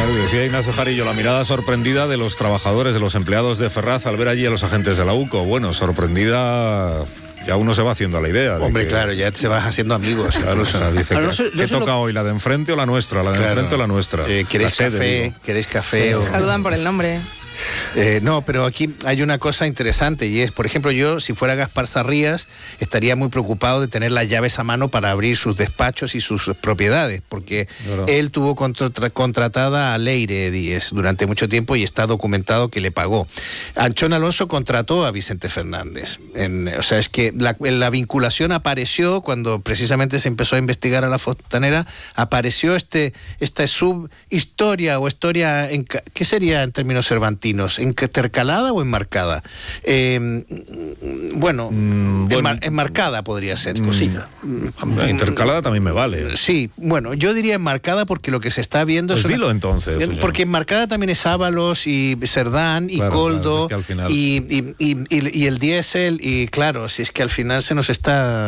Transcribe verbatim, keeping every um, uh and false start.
Decía Ignacio Jarillo, la mirada sorprendida de los trabajadores, de los empleados de Ferraz al ver allí a los agentes de la U C O. Bueno, sorprendida... Ya uno se va haciendo a la idea. Hombre, que, claro, ya se vas haciendo amigos. Claro, o sea, dice, Ahora, ¿qué, no sé, ¿qué no sé toca lo... hoy? ¿La de enfrente o la nuestra? ¿La de Claro. enfrente o la nuestra? Eh, ¿Queréis la sede, café? digo. ¿Queréis café? Sí. O... Saludan por el nombre. Eh, no, pero aquí hay una cosa interesante y es, por ejemplo, yo, si fuera Gaspar Sarrías, estaría muy preocupado de tener las llaves a mano para abrir sus despachos y sus propiedades, porque Claro. él tuvo contra contratada a Leire Díez durante mucho tiempo y está documentado que le pagó. Anchón Alonso contrató a Vicente Fernández. En, o sea, es que la, la vinculación apareció cuando precisamente se empezó a investigar a la Fontanera, apareció este esta subhistoria o historia, en, ¿qué sería en términos cervantinos? ¿Intercalada o enmarcada? Eh, bueno, Mm, bueno, enmar enmarcada podría ser. Mm, Cosita. Intercalada también me vale. Sí, bueno, yo diría enmarcada porque lo que se está viendo Pues es una... dilo entonces. Eh, Pues porque enmarcada también es Ábalos y Cerdán y Claro, Coldo claro, es que al final... y, y, y, y, y el diésel y claro, si es que al final se nos está...